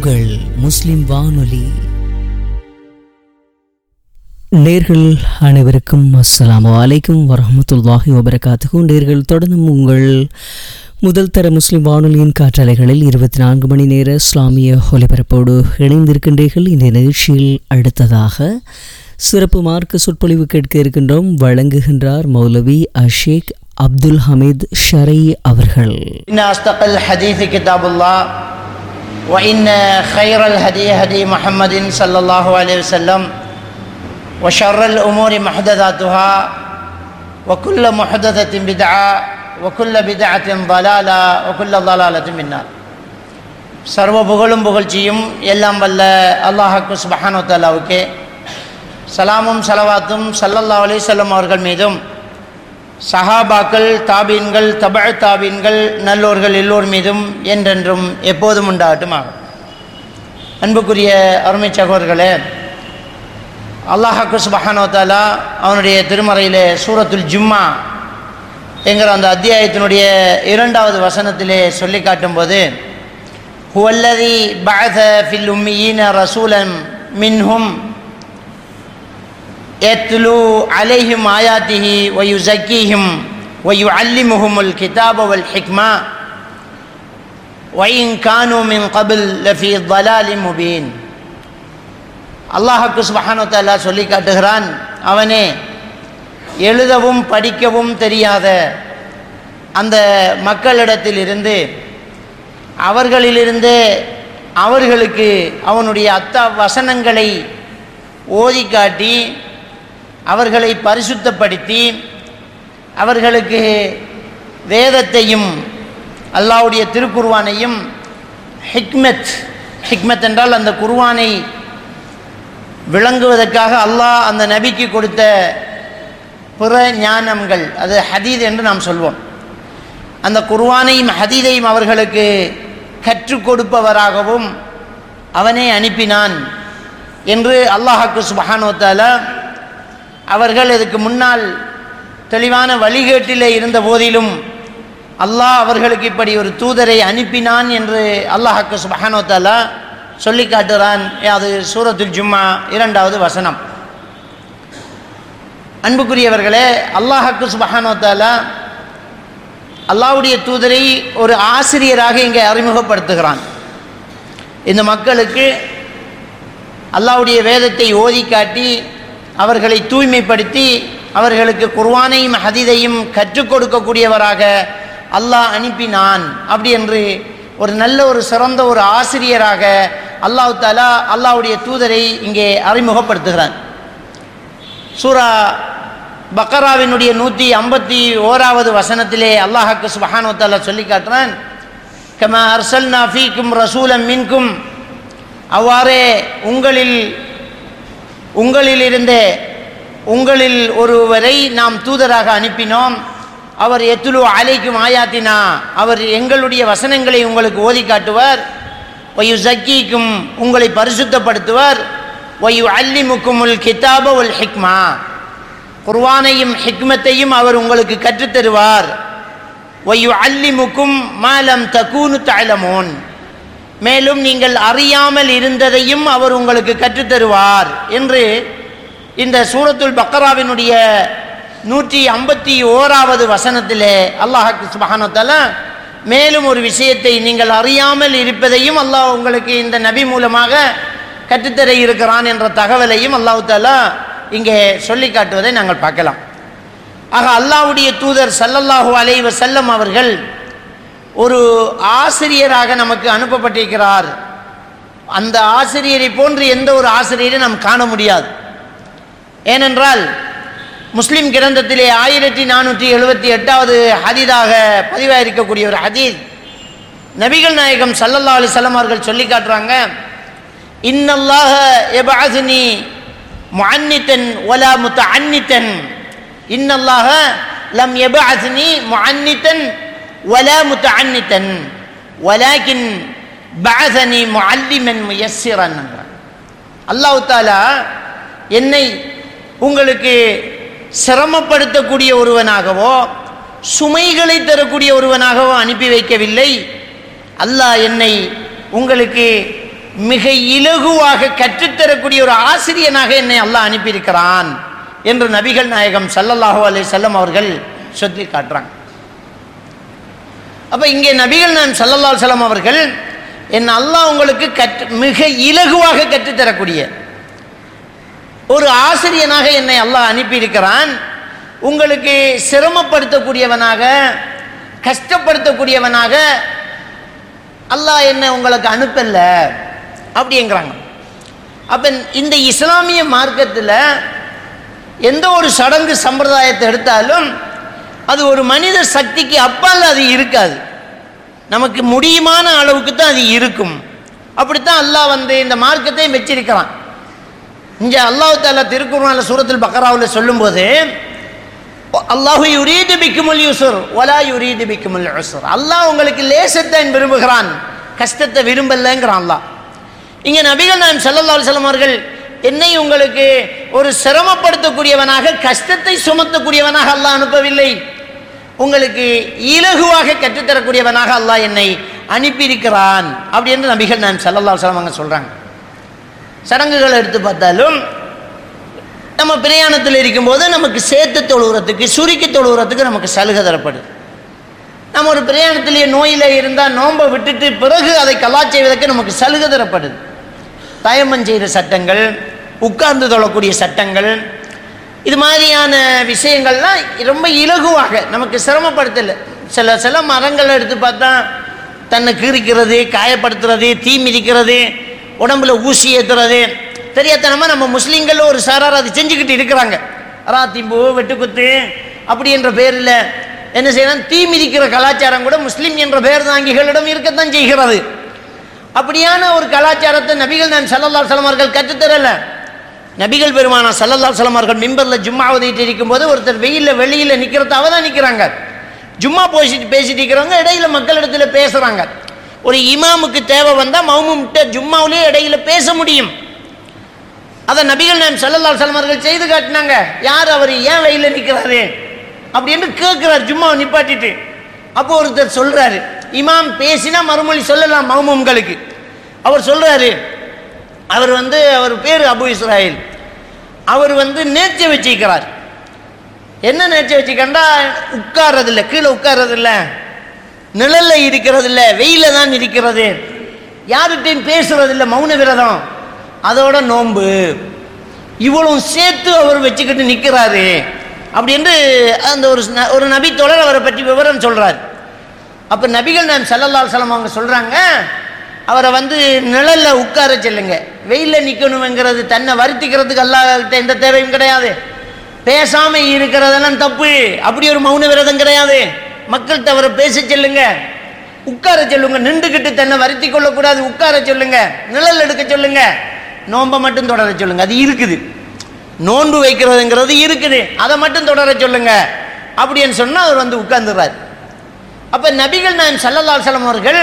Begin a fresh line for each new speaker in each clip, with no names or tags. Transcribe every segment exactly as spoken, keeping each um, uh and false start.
உங்கள் முஸ்லிம் வானொலி. நேர்கள் அனைவருக்கும் அஸ்ஸலாமு அலைக்கும் வரஹ்மத்துல்லாஹி வபரகாத்துஹு. நேர்கள் தொடர்ந்து உங்கள் முதல் தர முஸ்லிம் வானொலியின் காற்றலைகளில் இருபத்தி நான்கு மணி நேர இஸ்லாமிய ஒலிபரப்போடு இணைந்திருக்கின்றீர்கள். இந்த நிகழ்ச்சியில் அடுத்ததாக சிறப்பு மார்க்க சொற்பொழிவு கேட்க இருக்கின்றோம். வழங்குகின்றார் மௌலவி அஷேக் அப்துல் ஹமீத் ஷரை அவர்கள்.
அஸ்தகல் ஹதீஸ் கிதாபுல்லாஹ் வ இன்ன கைரல் ஹதி ஹதி முஹம்மதின் ஸல்லல்லாஹு அலைஹி வஸல்லம் வ ஷர்ரல் உமூரி முஹ்தஸாத்துஹா வ குல்ல முஹ்தஸத்தின் பித்ஆ வ குல்ல பித்அத்தின் ضலாலா வ குல்ல ضலாலத்தின் பின்னார். சர்வ புகழும் புகழ்ச்சியும் எல்லாம் வல்ல அல்லாஹ்வுக்கு சுப்ஹானஹு வ தஆலாவுக்கே, சலாமும் சலவாத்தும் ஸல்லல்லாஹு அலைஹி வஸல்லம் அவர்கள் மீதும், சஹாபாக்கள், தாபீன்கள், தபஅ தாபீன்கள், நல்லோர்கள் எல்லோர் மீதும் என்றென்றும் எப்போதும் உண்டாகட்டுமாக. அன்புக்குரிய அருமை சகோதரர்களே, அல்லாஹ் சுப்ஹானஹு வ தஆலா அவனுடைய திருமறையிலே சூரத்துல் ஜும்மா என்கிற அந்த அத்தியாயத்தினுடைய இரண்டாவது வசனத்திலே சொல்லி காட்டும்போது, ஹுவல்லதி பஅஸ ஃபில் உம்மீன ரசூலன் மின்ஹும் யத்லு அலைஹிம் ஆயாத்திஹி வ யுஸக்கீஹிம் வ யுஅல்லிமுஹுமுல் கிதாப வல் ஹிக்மா வ இன் கானூ மின் கப்ல் லஃபீ ضலாலின் முபீன். அல்லாஹ் சுப்ஹானஹு வ தஆலா சொல்லி காட்டுகிறான், அவனே எழுதவும் படிக்கவும் தெரியாத அந்த மக்களிடத்திலிருந்து அவர்களிலிருந்து அவர்களுக்கு அவனுடைய அத்த வசனங்களை ஓதி காட்டி அவர்களை பரிசுத்தப்படுத்தி அவர்களுக்கு வேதத்தையும் அல்லாஹ்வுடைய திருக்குர்ஆனையும் ஹிக்மத் ஹிக்மத் என்றால் அந்த குர்ஆனை விளங்குவதற்காக அல்லாஹ் அந்த நபிக்கு கொடுத்த பிற ஞானங்கள், அது ஹதீத் என்று நாம் சொல்வோம். அந்த குர்ஆனையும் ஹதீதையும் அவர்களுக்கு கற்றுக் கொடுப்பவராகவும் அவனே அனுப்பினான் என்று அல்லாஹ் சுப்ஹானஹு வ தஆலா அவர்கள் இதுக்கு முன்னால் தெளிவான வழிகேட்டிலே இருந்த போதிலும் அல்லாஹ் அவர்களுக்கு இப்படி ஒரு தூதரை அனுப்பினான் என்று அல்லாஹ் சுப்ஹானஹு வ தஆலா சொல்லி காட்டுகிறான். அது சூரத்துல் ஜும்மா இரண்டாவது வசனம். அன்புக்குரியவர்களே, அல்லாஹ் சுப்ஹானஹு வ தஆலா அல்லாஹ்வுடைய தூதரை ஒரு ஆசிரியராக இங்கே அறிமுகப்படுத்துகிறான். இந்த மக்களுக்கு அல்லாஹ்வுடைய வேதத்தை ஓதி காட்டி அவர்களை தூய்மைப்படுத்தி அவர்களுக்கு குர்ஆனையும் ஹதீதையும் கற்றுக் கொடுக்கக்கூடியவராக அல்லாஹ் அனுப்பினான். அப்படி என்று ஒரு நல்ல ஒரு சிறந்த ஒரு ஆசிரியராக அல்லாஹ் தஆலா அல்லாஹ்வுடைய தூதரை இங்கே அறிமுகப்படுத்துகிறான். சூரா பக்கராவினுடைய நூற்றி ஐம்பத்தி ஓராவது வசனத்திலே அல்லாஹ் சுப்ஹானஹு வ தஆலா சொல்லி காட்டுறான், கமா அர்சல்னா ஃபீக்கும் ரசூலம் மின்கும், அவ்வாறே உங்களில் உங்களிலிருந்தே உங்களில் ஒருவரை நாம் தூதராக அனுப்பினோம். அவர் யத்லு அலைக்கும் ஆயாத்தினா, அவர் எங்களுடைய வசனங்களை உங்களுக்கு ஓதி காட்டுவார். வ யுஸக்கீக்கும், உங்களை பரிசுத்தப்படுத்துவார். வ யுஅல்லிமுக்குமுல் கிதாப வல் ஹிக்மா, குர்ஆனையும் ஹிக்மத்தையும் அவர் உங்களுக்கு கற்றுத்தருவார். வ யுஅல்லிமுக்கும் மா லம் தகூனு தஅலமூன், மேலும் நீங்கள் அறியாமல் இருந்ததையும் அவர் உங்களுக்கு கற்றுத்தருவார் என்று இந்த சூரத்துல் பக்கராவினுடைய நூற்றி ஐம்பத்தி ஓராவது வசனத்திலே அல்லாஹ் சுப்ஹானஹு வ தஆலா மேலும் ஒரு விஷயத்தை, நீங்கள் அறியாமல் இருப்பதையும் அல்லாஹ் உங்களுக்கு இந்த நபி மூலமாக கற்றுத்தர இருக்கிறான் என்ற தகவலையும் அல்லாஹ் தஆலா இங்கே சொல்லி காட்டுவதை நாங்கள் பார்க்கலாம். ஆக அல்லாஹ்வுடைய தூதர் ஸல்லல்லாஹு அலைஹி வஸல்லம் அவர்கள் ஒரு ஆசிரியராக நமக்கு அனுப்பப்பட்டிருக்கிறார். அந்த ஆசிரியரை போன்று எந்த ஒரு ஆசிரியரை நாம் காண முடியாது. ஏனென்றால் முஸ்லிம் கிரந்தத்திலே ஆயிரத்தி நானூற்றி எழுபத்தி எட்டாவது ஹதீதாக பதிவாயிருக்கக்கூடிய ஒரு ஹதீஸ், நபிகள் நாயகம் ஸல்லல்லாஹு அலைஹி வஸல்லம் அவர்கள் சொல்லி காட்டுறாங்க, இன்னல்லாஹ யபஅஸ்னி முஅன்னிதன் வலா முத்தஅன்னிதன், இன்னல்லாஹ லம் யபஅஸ்னி முஅன்னிதன் வலா முத்தஅன்னிதன் வலாக்கின் பஅஸனி முஅல்லிமன் முயஸ்ஸிரன். அல்லாஹ் தஆலா என்னை உங்களுக்கு சிரமப்படுத்தக்கூடிய ஒருவனாகவோ சுமைகளை தரக்கூடிய ஒருவனாகவோ அனுப்பி வைக்கவில்லை. அல்லாஹ் என்னை உங்களுக்கு மிக இலகுவாக கற்றுத்தரக்கூடிய ஒரு ஆசிரியனாக என்னை அல்லாஹ் அனுப்பியிருக்கிறான் என்று நபிகள் நாயகம் ஸல்லல்லாஹு அலைஹி வஸல்லம் அவர்கள் சொல்லி காட்டுறாங்க. அப்ப இங்கே நபிகள் நாயகம் ஸல்லல்லாஹு அலைஹி வஸல்லம் அவர்கள் என்ன அல்லாஹ் உங்களுக்கு கற்று மிக இலகுவாக கற்றுத்தரக்கூடிய ஒரு ஆசிரியனாக என்னை அல்லாஹ் அனுப்பியிருக்கிறான். உங்களுக்கு சிரமப்படுத்தக்கூடியவனாக கஷ்டப்படுத்தக்கூடியவனாக அல்லாஹ் என்ன உங்களுக்கு அனுப்பல அப்படிங்கிறாங்க. அப்ப இந்த இஸ்லாமிய மார்க்கத்தில் எந்த ஒரு சடங்கு சம்பிரதாயத்தை எடுத்தாலும் அது ஒரு மனித சக்திக்கு அப்பால் அது இருக்காது. நமக்கு முடியுமான அளவுக்கு தான் அது இருக்கும். அப்படித்தான் அல்லாஹ் வந்து இந்த மார்க்கத்தை மெச்சிருக்கிறான். இங்கே அல்லாஹ் தஆலா திருக்குர்ஆன்ல சூரத்துல் பக்ராவில் சொல்லும்போது அல்லாஹு யுரீது பிக்குமுல் யுஸ்ர் வலா யுரீது பிக்குமுல் உஸ்ர், அல்லாஹ் உங்களுக்கு லேசத்தை விரும்புகிறான், கஷ்டத்தை விரும்பலங்கிறான் அல்லாஹ். இங்கே நபிகள் நாயகம் ஸல்லல்லாஹு அலைஹி வஸல்லம் அவர்கள் என்னை உங்களுக்கு ஒரு சிரமப்படுத்தக்கூடியவனாக கஷ்டத்தை சுமத்தக்கூடியவனாக அல்லாஹ் அனுப்பவில்லை, உங்களுக்கு இலகுவாக கற்றுத்தரக்கூடியவனாக அல்லாஹ் என்னை அனுப்பியிருக்கிறான் அப்படி என்று நபிகள் நாயகம் ஸல்லல்லாஹு அலைஹி வஸல்லம் அவங்க சொல்றாங்க. சடங்குகளை எடுத்து பார்த்தாலும் நம்ம பிரயாணத்தில் இருக்கும்போது நமக்கு சேர்த்து தொழுகிறதுக்கு சுருக்கி தொழுகிறதுக்கு நமக்கு சலுகை தரப்படுது. நம்ம ஒரு பிரயாணத்திலேயே நோயில் இருந்தால் நோன்பை விட்டுட்டு பிறகு அதை கலா செய்வதற்கு நமக்கு சலுகை தரப்படுது. தயமம் செய்கிற சட்டங்கள், உட்கார்ந்து தொழக்கூடிய சட்டங்கள், இது மாதிரியான விஷயங்கள்லாம் ரொம்ப இலகுவாக நமக்கு சிரமப்படுத்தலை. சில சில மரங்களை எடுத்து பார்த்தா தன்னை கீறிக்கிறது, காயப்படுத்துறது, தீ மிதிக்கிறது, உடம்புல ஊசி ஏற்றுறது, தெரியாதனமாக நம்ம முஸ்லீம்கள் ஒரு சாரார் அது செஞ்சுக்கிட்டு இருக்கிறாங்க. ராத்திம்பு வெட்டுக்குத்து அப்படி என்ற பேரில் என்ன செய்யலாம், தீ மிதிக்கிற கலாச்சாரம் கூட முஸ்லீம் என்ற பேர் தாங்கிகளிடம் இருக்கத்தான் செய்கிறது. அப்படியான ஒரு கலாச்சாரத்தை நபிகள் நாயகம் ஸல்லல்லாஹு அலைஹி வஸல்லம் அவர்கள் கற்றுத்தரல. நபிகள் பெருமானா ஸல்லல்லாஹு அலைஹி வஸல்லம் அவர்கள் மிம்பரில் ஜும்மா ஓதிட்டு இருக்கும்போது ஒருத்தர் வெயிலில் வெளியில் நிற்கிறத அவ தான் நிற்கிறாங்க. ஜும்மா பேசிட்டு பேசிட்டு இருக்கிறவங்க இடையில மக்களிடத்தில் பேசுகிறாங்க. ஒரு இமாமுக்கு தேவை வந்தால் மௌமும்கிட்ட ஜும்மாவிலே இடையில பேச முடியும். அதை நபிகள் நாயகம் ஸல்லல்லாஹு அலைஹி வஸல்லம் அவர்கள் செய்து காட்டினாங்க. யார் அவர், ஏன் வெயிலில் நிற்கிறாரு அப்படின்னு கேட்குறாரு ஜும்மாவை நிப்பாட்டிட்டு. அப்போ ஒருத்தர் சொல்றாரு, இமாம் பேசினா மறுமொழி சொல்லலாம் மௌமும்களுக்கு. அவர் சொல்றாரு, அவர் வந்து அவர் பேர் அபு இஸ்ராயில், அவர் வந்து நேர்ச்சி வச்சுக்கிறார். என்ன நேர்ச்சி வச்சுக்கண்டா, உட்கார்றது இல்லை, கீழே உட்கார்றது இல்லை, நிழல்ல இருக்கிறது இல்லை, வெயில தான் இருக்கிறது, யார்கிட்டையும் பேசுறது இல்லை, மௌன விரதம், அதோட நோன்பு, இவ்வளவு சேர்த்து அவர் வச்சுக்கிட்டு நிற்கிறாரு அப்படின்னு அந்த ஒரு ஒரு நபி தோழர் அவரை பற்றி விவரம் சொல்றாரு. அப்ப நபிகள் நாயகம் ஸல்லல்லாஹு அலைஹி வஸல்லம் அவங்க சொல்றாங்க, அவரை வந்து நிழல்ல உட்கார சொல்லுங்க, வெயில நிக்கணுங்கிறது தன்னை வருத்திக்கிறதுக்கு அல்லாஹ்கிட்ட எந்த தேவையும் கிடையாது. பேசாம இருக்கிறதெல்லாம் தப்பு, அப்படி ஒரு மௌன விரதம் கிடையாது. மக்கள் தவிர பேச சொல்லுங்க, உட்கார சொல்லுங்க, நின்றுகிட்டு தன்னை வருத்தி கொள்ளக்கூடாது, உட்கார சொல்லுங்க, நிழல் எடுக்க சொல்லுங்க, நோன்பை மட்டும் தொடர சொல்லுங்க, அது இருக்குது, நோன்பு வைக்கிறதுங்கிறது இருக்குது, அதை மட்டும் தொடர சொல்லுங்க அப்படின்னு சொன்னா அவர் வந்து உட்கார்ந்துறாரு. அப்ப நபிகள் நாயகம் ஸல்லல்லாஹு அலைஹி வஸல்லம் அவர்கள்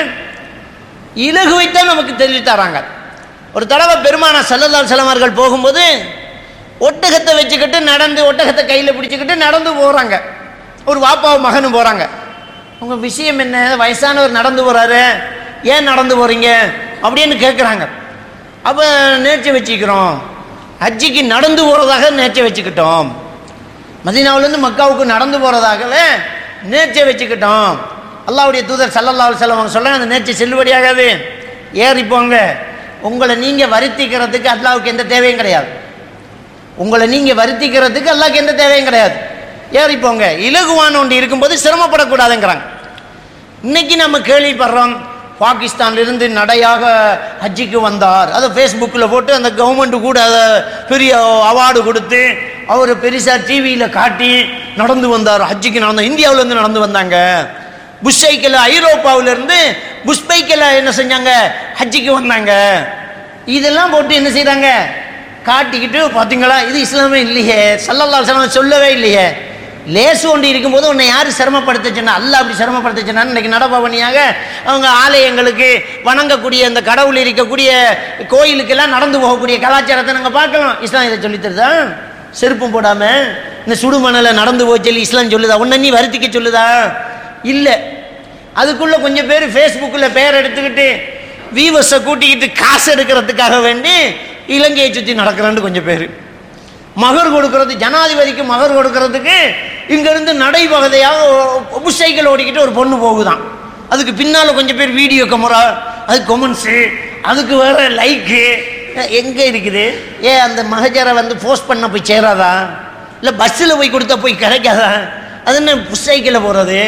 இலகுவைத்தான் நமக்கு தெரிவி தராங்க. ஒரு தடவை பெருமானா ஸல்லல்லாஹு அலைஹி வஸல்லம் அவர்கள் போகும்போது ஒட்டகத்தை வச்சுக்கிட்டு நடந்து, ஒட்டகத்தை கையில் பிடிச்சிக்கிட்டு நடந்து போகிறாங்க. ஒரு வாப்பாவும் மகனும் போகிறாங்க. உங்க விஷயம் என்ன, வயசானவர் நடந்து போறாரு, ஏன் நடந்து போறீங்க அப்படின்னு கேட்குறாங்க. அப்போ நேர்ச்சி வச்சுக்கிறோம், ஹஜ்ஜிக்கு நடந்து போகிறதாக நேர்ச்சி வச்சுக்கிட்டோம், மதீனாவிலேருந்து மக்காவுக்கு நடந்து போகிறதாகவே நேர்ச்சி வச்சுக்கிட்டோம். அல்லாஹ்வுடைய தூதர் ஸல்லல்லாஹு அலைஹி வஸல்லம் அவங்க சொல்றாங்க, அந்த நேர்ச்சி செல்லுபடியாகாது, ஏறி போங்க, உங்களை நீங்கள் வருத்திக்கிறதுக்கு அல்லாஹ்வுக்கு எந்த தேவையும் கிடையாது, உங்களை நீங்கள் வருத்திக்கிறதுக்கு அல்லாஹ்வுக்கு எந்த தேவையும் கிடையாது, ஏறி போங்க, இலகுவான ஒன்று இருக்கும்போது சிரமப்படக்கூடாதுங்கிறாங்க. இன்னைக்கு நம்ம கேள்விப்படுறோம், பாகிஸ்தான்லேருந்து நடையாக ஹஜ்ஜிக்கு வந்தார், அதை ஃபேஸ்புக்கில் போட்டு அந்த கவர்மெண்ட்டு கூட அதை பெரிய அவார்டு கொடுத்து அவர் பெருசாக டிவியில் காட்டி நடந்து வந்தார், ஹஜ்ஜிக்கு நடந்த, இந்தியாவிலேருந்து நடந்து வந்தாங்க, புஷ்பைக்கில் ஐரோப்பாவிலேருந்து புஷ்பைக்கில் என்ன செஞ்சாங்க, ஹஜ்ஜிக்கு வந்தாங்க, இதெல்லாம் போட்டு என்ன செய்கிறாங்க, காட்டிக்கிட்டு பார்த்தீங்களா இது இஸ்லாமே இல்லையே, ஸல்லல்லாஹு அலைஹி வஸல்லம் சொல்லவே இல்லையே, லேசு ஒன்று இருக்கும்போது உன்னை யார் சிரமப்படுத்துச்சுன்னா, அல்லாஹ் அப்படி சிரமப்படுத்துச்சுன்னா இன்னைக்கு நடபவனியாக அவங்க ஆலயங்களுக்கு வணங்கக்கூடிய அந்த கடவுள் இருக்கக்கூடிய கோயிலுக்கெல்லாம் நடந்து போகக்கூடிய கலாச்சாரத்தை நாங்கள் பார்க்கலாம். இஸ்லாம் இதை சொல்லித்தருதா? செருப்பும் போடாம இந்த சுடுமணலை நடந்து போய் சொல்லி இஸ்லாம் சொல்லுதா? உன்னை நீ வருத்திக்க சொல்லுதா? இல்லை. அதுக்குள்ள கொஞ்சம் பேர் ஃபேஸ்புக்கில் பேர் எடுத்துக்கிட்டு வீவர்ஸை கூட்டிக்கிட்டு காசு எடுக்கிறதுக்காக வேண்டி இலங்கையை சுற்றி நடக்கிறான்னு கொஞ்சம் பேர். மகர் கொடுக்கறது, ஜனாதிபதிக்கு மகர் கொடுக்கறதுக்கு இங்கேருந்து நடைபகுதையாக சைக்கிள் ஓடிக்கிட்டு ஒரு பொண்ணு போகுதான். அதுக்கு பின்னால் கொஞ்சம் பேர் வீடியோ கேமரா, அதுக்கு கொமெண்ட்ஸு, அதுக்கு வேறு லைக்கு எங்கே இருக்குது? ஏன் அந்த மகஜரை வந்து போஸ்ட் பண்ண போய் சேராதா? இல்லை பஸ்ஸில் போய் கொடுத்தா போய் கிடைக்காதா? அது என்ன சைக்கிளில் போகிறது?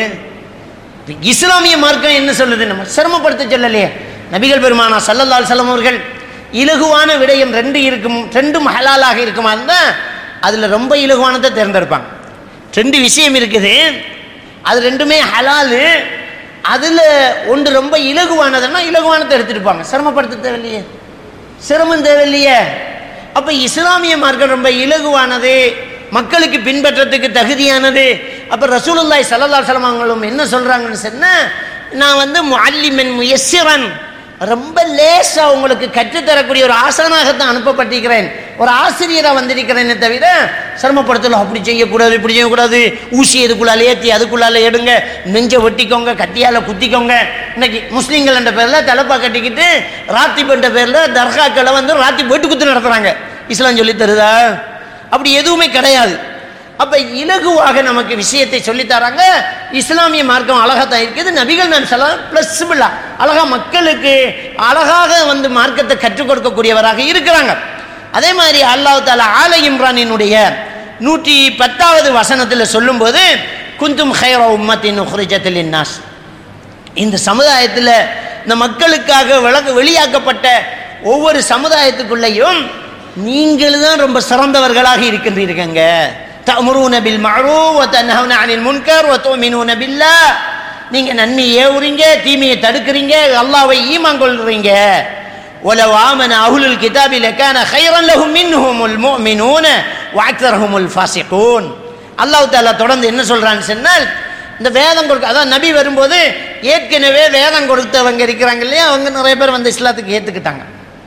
இஸ்லாமிய மார்க்கம் என்ன சொல்லுது? நம்ம சிரமப்படுத்த சொல்லலையே. நபிகள் பெருமானா ஸல்லல்லாஹு அலைஹி வஸல்லம் அவர்கள் இலகுவான விடயம் ரெண்டு இருக்கும், ரெண்டும் ஹலாலாக இருக்குமா இருந்தால் அதில் ரொம்ப இலகுவானதை தேர்ந்தெடுப்பாங்க. ரெண்டு விஷயம் இருக்குது, அது ரெண்டுமே ஹலாலு, அதில் ஒன்று ரொம்ப இலகுவானதுன்னா இலகுவானதை எடுத்துருப்பாங்க. சிரமப்படுத்த தேவையில்லையே, சிரமம் தேவையில்லையே. அப்போ இஸ்லாமிய மார்க்கம் ரொம்ப இலகுவானது, மக்களுக்கு பின்பற்றத்துக்கு தகுதியானது. அப்போ ரசூலுல்லாஹி ஸல்லல்லாஹு அலைஹி வஸல்லம் அவங்களும் என்ன சொல்கிறாங்கன்னு சொன்னால், நான் வந்து முஅல்லிமன் முயஸ்ஸிரன், ரொம்ப லேசாக உங்களுக்கு கற்றுத்தரக்கூடிய ஒரு ஆசானாகத்தான் அனுப்பப்பட்டிருக்கிறேன், ஒரு ஆசிரியராக வந்திருக்கிறேன்னு தவிர சிரமப்படுத்தலாம். அப்படி செய்யக்கூடாது, இப்படி செய்யக்கூடாது, ஊசி எதுக்குள்ளால ஏற்றி அதுக்குள்ளால எடுங்க, நெஞ்சை வெட்டிக்கோங்க, கத்தியால் குத்திக்கோங்க. இன்னைக்கு முஸ்லீம்கள் என்ற பேரில் தலைப்பா கட்டிக்கிட்டு ராத்திப் என்ற பேரில் தர்காக்களை வந்து ராத்தி வெட்டு குத்து நடத்துகிறாங்க. இஸ்லாம் சொல்லி தருதா? அப்படி எதுவுமே கிடையாது. அப்போ இலகுவாக நமக்கு விஷயத்தை சொல்லித்தராங்க. இஸ்லாமிய மார்க்கம் அழகாக தான் இருக்குது. நபிகள் நான் சொல்ல ப்ளஸ்பிளா அழகாக மக்களுக்கு அழகாக வந்து மார்க்கத்தை கற்றுக் கொடுக்கக்கூடியவராக இருக்கிறாங்க. அதே மாதிரி அல்லாஹ் தஆலா ஆல இம்ரானினுடைய நூற்றி பத்தாவது வசனத்தில் சொல்லும்போது, குந்தும் ஹைர உம்மத்தின் உஹ்ரிஜத் லின்னாஸ், இந்த சமுதாயத்தில் இந்த மக்களுக்காக விளக்கு வெளியாக்கப்பட்ட ஒவ்வொரு சமுதாயத்துக்குள்ளேயும் நீங்கள் தான் ரொம்ப சிறந்தவர்களாக இருக்கின்றீர்கள். தஅமுரூன பில் மஅரூஃப் வ தன்ஹவுன அனில் முன்கர் வ துமினூன பில்லாஹ், நீங்க நன்மையை ஏவுறீங்க, தீமையை தடுக்கிறீங்க, அல்லாஹ்வை ஈமான் கொள்றீங்க. வலவ் ஆமன அஹ்லுல் கிதாபி லகான கைரன் லஹும் மின்ஹுமுல் முஃமினூன வ அக்ஸருஹுமுல் ஃபாஸிகூன். அல்லாஹ் தஆலா தொடர்ந்து என்ன சொல்றான்னு சொன்னால், இந்த வேதம் கொடுக்க, அதான் நபி வரும்போது ஏற்கனவே வேதம் கொடுத்தவங்க இருக்கிறாங்க இல்லையா, அவங்க நிறைய பேர் வந்து இஸ்லாத்துக்கு ஏற்றுக்கிட்டாங்க.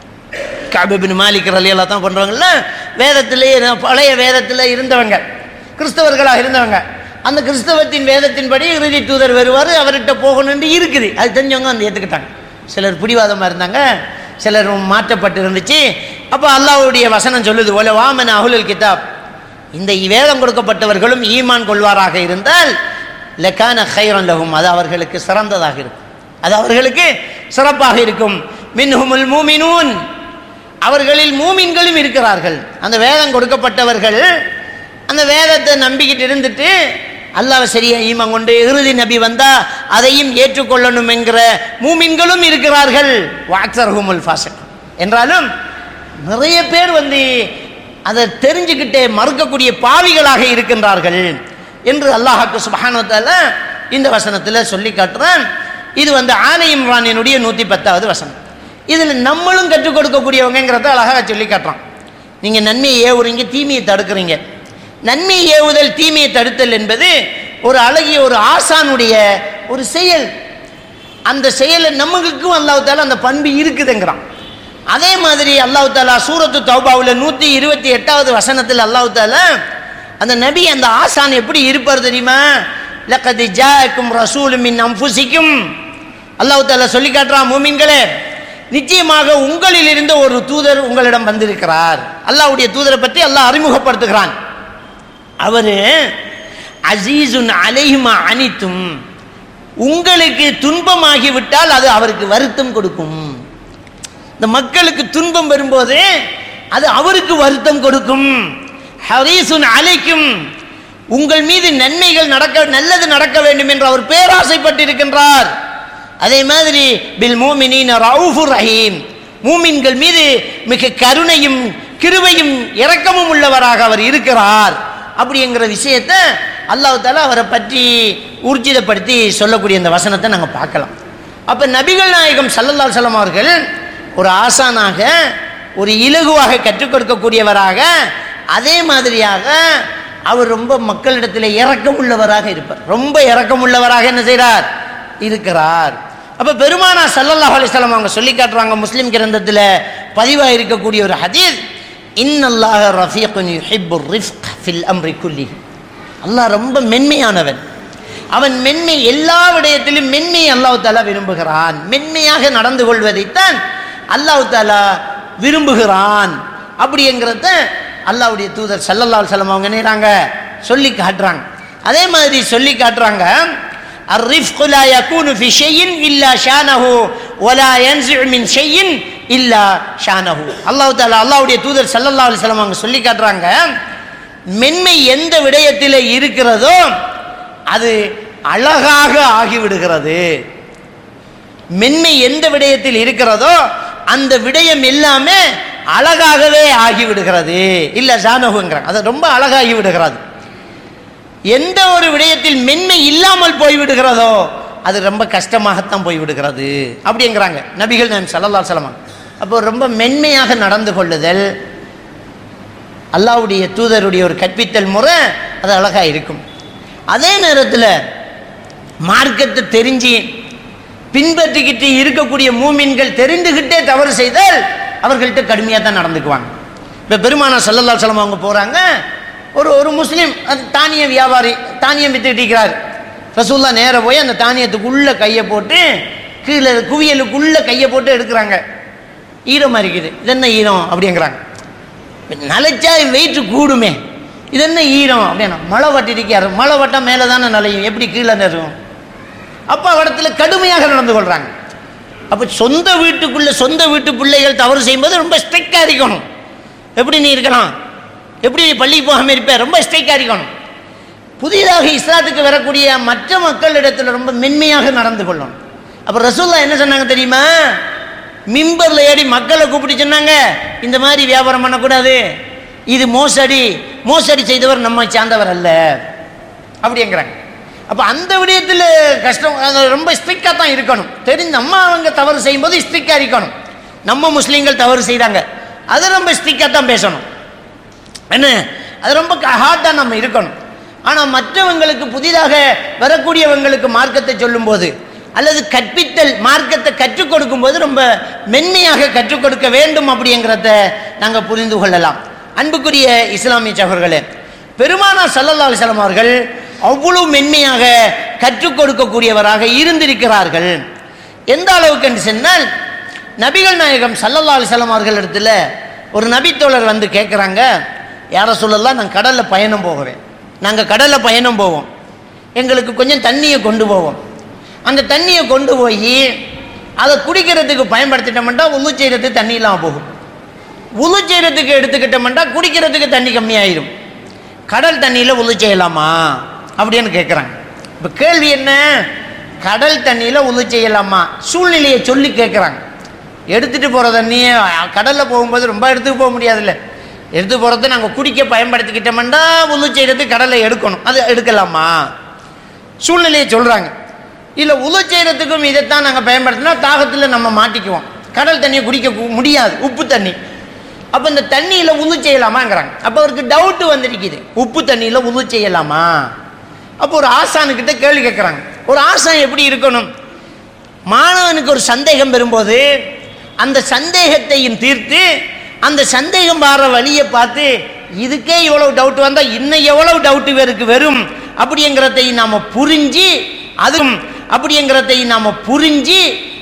கஅப் இப்னு மாலிக் ரலியல்லாஹு தான் பண்ணுறாங்கல்ல, வேதத்திலேயே பழைய வேதத்தில் இருந்தவங்க, கிறிஸ்தவர்களாக இருந்தவங்க. அந்த கிறிஸ்தவத்தின் வேதத்தின்படி இறுதி தூதர் வருவார், அவர்கிட்ட போகணுன்னு இருக்குது. அது தெரிஞ்சவங்க வந்து ஏற்றுக்கிட்டாங்க. சிலர் பிடிவாதமாக இருந்தாங்க, சிலர் மாற்றப்பட்டு இருந்துச்சு. அப்போ அல்லாஹ்வுடைய வசனம் சொல்லுது, ஒல வாமன அஹ்லுல் கிதாப், இந்த வேதம் கொடுக்கப்பட்டவர்களும் ஈமான் கொள்வாராக இருந்தால் லகான கைரன் லஹும், அது அவர்களுக்கு சிறந்ததாக இருக்கும், அது அவர்களுக்கு சிறப்பாக இருக்கும். மின்ஹுமுல் மூமினூன், அவர்களில் மூமின்களும் இருக்கிறார்கள். அந்த வேதம் கொடுக்கப்பட்டவர்கள் அந்த வேதத்தை நம்பிக்கிட்டு இருந்துட்டு அல்லாஹ் சரியா ஈமான் கொண்டு இறுதி நபி வந்தா அதையும் ஏற்றுக்கொள்ளணும் என்கிற மூமின்களும் இருக்கிறார்கள். வாக்ஸர்ஹுமுல் ஃபாஸிக் என்றாலும் நிறைய பேர் வந்து அதை தெரிஞ்சுக்கிட்டே மறுக்கக்கூடிய பாவிகளாக இருக்கின்றார்கள் என்று அல்லாஹ்க்கு சுப்ஹானஹு வ தஆலா இந்த வசனத்தில் சொல்லி காட்டுறான். இது வந்து ஆல இம்ரானினுடைய நூற்றி பத்தாவது வசனம். இதில் நம்மளும் கற்றுக் கொடுக்கக்கூடியவங்கிறத அழகாக சொல்லி காட்டுறான். நீங்கள் நன்மையை ஏவுறீங்க, தீமையை தடுக்கிறீங்க. நன்மையை ஏவுதல், தீமையை தடுத்தல் என்பது ஒரு அழகிய ஒரு ஆசானுடைய ஒரு செயல். அந்த செயலை நம்மளுக்கும் அல்லாஹ் தஆலா அந்த பண்பு இருக்குதுங்கிறான். அதே மாதிரி அல்லாஹ் தஆலா சூரத்து தௌபாவில் நூற்றி இருபத்தி எட்டாவது வசனத்தில் அல்லாஹ் தஆலா அந்த நபி, அந்த ஆசான் எப்படி இருப்பார் தெரியுமா? லகத் ஜாஅக்கும் ரசூலும் மின் அன்ஃபுசிக்கும், அல்லாஹ் தஆலா சொல்லி காட்டுறான், மூமின்களே நிச்சயமாக உங்களில் இருந்த ஒரு தூதர் உங்களிடம் வந்திருக்கிறார். அல்லாஹ்வுடைய தூதரை பற்றி அல்லாஹ் அறிமுகப்படுத்துகிறான். அவரு அசீசுன் அலைஹிமா அனித்தும், உங்களுக்கு துன்பமாகிவிட்டால் அது அவருக்கு வருத்தம் கொடுக்கும். இந்த மக்களுக்கு துன்பம் வரும்போது அது அவருக்கு வருத்தம் கொடுக்கும். ஹரீசுன் அலைக்கும், உங்கள் மீது நன்மைகள் நடக்க, நல்லது நடக்க வேண்டும் என்று அவர் பேராசைப்பட்டிருக்கின்றார். அதே மாதிரி பில் மூமினீன ரவுஃபுர் ரஹீம், மூமின்கள் மீது மிக கருணையும் கிருபையும் இரக்கமும் உள்ளவராக அவர் இருக்கிறார். அப்படிங்கிற விஷயத்தை அல்லாஹ் தஆலா அவரை பற்றி ஊர்ஜிதப்படுத்தி சொல்லக்கூடிய இந்த வசனத்தை நாங்கள் பார்க்கலாம். அப்போ நபிகள் நாயகம் ஸல்லல்லாஹு அலைஹி வஸல்லம் அவர்கள் ஒரு ஆசானாக, ஒரு இலகுவாக கற்றுக் கொடுக்கக்கூடியவராக, அதே மாதிரியாக அவர் ரொம்ப மக்களிடத்தில் இரக்கம் உள்ளவராக இருப்பார். ரொம்ப இரக்கம் உள்ளவராக என்ன செய்கிறார்? இருக்கிறார். அப்போ பெருமானா ஸல்லல்லாஹு அலைஹி வஸல்லம் அவங்க சொல்லி காட்டுறாங்க, முஸ்லிம் கிரந்தத்தில் பதிவாக இருக்கக்கூடிய ஒரு ஹதீஸ், இன்னல்லாஹ ரஃபீகுன் யுஹிப்புர் ரிஃப்க் ஃபில் அம்ரி குல்லி, அல்லாஹ் ரொம்ப மென்மையானவன், அவன் மென்மை, எல்லா விடயத்திலும் மென்மையை அல்லாஹ் தஆலா விரும்புகிறான். மென்மையாக நடந்து கொள்வதைத்தான் அல்லாஹ் தஆலா விரும்புகிறான். அப்படிங்கிறத அல்லாஹ்வுடைய தூதர் ஸல்லல்லாஹு அலைஹி வஸல்லம் அவங்க நேராங்க சொல்லி காட்டுறாங்க. அதே மாதிரி சொல்லி காட்டுறாங்க, அர்ரிஃப்கு லா யகூனு ஃபி ஷைஇன் இல்லா ஷானஹு வலா யன்ஸிஉ மின் ஷைஇன் இல்லா ஷானஹு. அல்லாஹ் தஆலா அல்லாஹ்வுடைய தூதர் ஸல்லல்லாஹு அலைஹி வஸல்லம் அவங்க சொல்லி காட்டுறாங்க, மென்மை எந்த விடயத்தில் இருக்கிறதோ அது அழகாக ஆகிவிடுகிறது. மென்மை எந்த விடயத்தில் இருக்கிறதோ அந்த விடயம் எல்லாமே அழகாகவே ஆகிவிடுகிறது. இல்ல ஷானஹுங்கிறாங்க, அது ரொம்ப அழகாகி விடுகிறது. எந்த ஒரு விடயத்தில் மென்மை இல்லாமல் போய்விடுகிறதோ அது ரொம்ப கஷ்டமாகத்தான் போய்விடுகிறது அப்படிங்கிறாங்க நபிகள் நாயகம் ஸல்லல்லாஹு அலைஹி வஸல்லம். அப்போ ரொம்ப மென்மையாக நடந்து கொள்ளுதல் அல்லாஹ்வுடைய தூதருடைய ஒரு கற்பித்தல் முறை, அது அழகாக இருக்கும். அதே நேரத்தில் மார்க்கத்தை தெரிஞ்சு பின்பற்றிக்கிட்டு இருக்கக்கூடிய மூமின்கள் தெரிந்துகிட்டே தவறு செய்தால் அவர்கள்ட்ட கடுமையாக தான் நடந்துக்குவாங்க. இப்போ பெருமானார் ஸல்லல்லாஹு அலைஹி வஸல்லம் அவங்க போகிறாங்க, ஒரு ஒரு முஸ்லீம் அது தானிய வியாபாரி தானியம் வித்துக்கிட்டு இருக்கிறார். ரசூலுல்லாஹ் நேராக போய் அந்த தானியத்துக்குள்ளே கையை போட்டு கீழே குவியலுக்குள்ளே கையை போட்டு எடுக்கிறாங்க. ஈரமாக இருக்குது, இது என்ன ஈரம் அப்படிங்கிறாங்க. நலைச்சா வெயிட்டு கூடுமே, இது என்ன ஈரம் அப்படின்னா, மழை வட்டிருக்காரு, மழை வட்டம் மேலே தானே நலையும், எப்படி கீழே நிறுவும். அப்போ இடத்துல கடுமையாக நடந்து கொள்கிறாங்க. அப்போ சொந்த வீட்டுக்குள்ளே சொந்த வீட்டு பிள்ளைகள் தவறு செய்யும்போது ரொம்ப ஸ்ட்ரிக்டாக இருக்கணும். எப்படி நீ இருக்கலாம், எப்படி நீ பள்ளிக்கு போகாமல் இருப்ப, ரொம்ப ஸ்ட்ரிக்டாக இருக்கணும். புதிதாக இஸ்லாத்துக்கு வரக்கூடிய மற்ற மக்களிடத்தில் ரொம்ப மென்மையாக நடந்து கொள்ளணும். அப்போ ரசூலுல்லாஹ் என்ன சொன்னாங்க தெரியுமா, மிம்பரில் ஏறி மக்களை கூப்பிட்டு சொன்னாங்க, இந்த மாதிரி வியாபாரம் பண்ணக்கூடாது, இது மோசடி, மோசடி செய்தவர் நம்ம சார்ந்தவர் அல்ல அப்படிங்கிறாங்க. அப்போ அந்த விடயத்தில் கஷ்டம், ரொம்ப ஸ்ட்ரிக்டாக தான் இருக்கணும். தெரிஞ்சு நம்ம அவங்க தவறு செய்யும்போது ஸ்ட்ரிக்டாக இருக்கணும். நம்ம முஸ்லீம்கள் தவறு செய்கிறாங்க, அதை ரொம்ப ஸ்ட்ரிக்டாக தான் பேசணும். என்ன, அது ரொம்ப ஹார்டாக நம்ம இருக்கணும். ஆனால் மற்றவங்களுக்கு புதிதாக வரக்கூடியவங்களுக்கு மார்க்கத்தை சொல்லும்போது அல்லது கற்பித்தல் மார்க்கத்தை கற்றுக் கொடுக்கும் போது ரொம்ப மென்மையாக கற்றுக் கொடுக்க வேண்டும் அப்படிங்கிறத நாங்கள் புரிந்து கொள்ளலாம். அன்புக்குரிய இஸ்லாமிய சகோதரர்களே, பெருமானார் ஸல்லல்லாஹு அலைஹி வஸல்லம் அவர்கள் அவ்வளவு மென்மையாக கற்றுக் கொடுக்கக்கூடியவராக இருந்திருக்கிறார்கள். எந்த அளவுக்கு என்று சொன்னால், நபிகள் நாயகம் ஸல்லல்லாஹு அலைஹி வஸல்லம் அவர்கள் இடத்துல ஒரு நபித்தோழர் வந்து கேட்குறாங்க, யார சொல்லலாம், நான் கடலில் பயணம் போகிறேன், நாங்கள் கடலில் பயணம் போவோம், எங்களுக்கு கொஞ்சம் தண்ணியை கொண்டு போவோம், அந்த தண்ணியை கொண்டு போய் அதை குடிக்கிறதுக்கு பயன்படுத்திட்டோம்னா உழு செய்கிறதுக்கு தண்ணி இல்லாமல் போகும், உழு செய்கிறதுக்கு எடுத்துக்கிட்டோம்னா குடிக்கிறதுக்கு தண்ணி கம்மியாயிரும், கடல் தண்ணியில் உழு செய்யலாமா அப்படின்னு கேட்குறாங்க. இப்போ கேள்வி என்ன, கடல் தண்ணியில் உழு செய்யலாமா, சூழ்நிலையை சொல்லி கேட்குறாங்க. எடுத்துகிட்டு போகிற தண்ணியை கடலில் போகும்போது ரொம்ப எடுத்துகிட்டு போக முடியாதுல்ல, எடுத்து போகிறத நாங்கள் குடிக்க பயன்படுத்திக்கிட்டோம்னா உழு செய்கிறதுக்கு கடலை எடுக்கணும், அது எடுக்கலாமா, சூழ்நிலையை சொல்கிறாங்க. இல்லை உழு செய்கிறதுக்கும் இதைத்தான் நாங்கள் பயன்படுத்தினா தாகத்தில் நம்ம மாட்டிக்குவோம், கடல் தண்ணியை குடிக்க முடியாது, உப்பு தண்ணி, அப்போ இந்த தண்ணியில் உழு செய்யலாமாங்கிறாங்க. அப்போ அவருக்கு டவுட்டு வந்திருக்குது, உப்பு தண்ணியில் உழு செய்யலாமா. அப்போ ஒரு ஆசானுக்கிட்ட கேள்வி கேட்குறாங்க. ஒரு ஆசான் எப்படி இருக்கணும், மாணவனுக்கு ஒரு சந்தேகம் வரும்போது அந்த சந்தேகத்தையும் தீர்த்து அந்த சந்தேகம் வர வழியை பார்த்து இதுக்கே இவ்வளவு டவுட் வந்தால் இன்னும் எவ்வளவு டவுட்டு வேருக்கு வரும் அப்படிங்கிறதையும் நாம் புரிஞ்சு அதுவும் அப்படிங்கிறதையும் நாம் புரிஞ்சு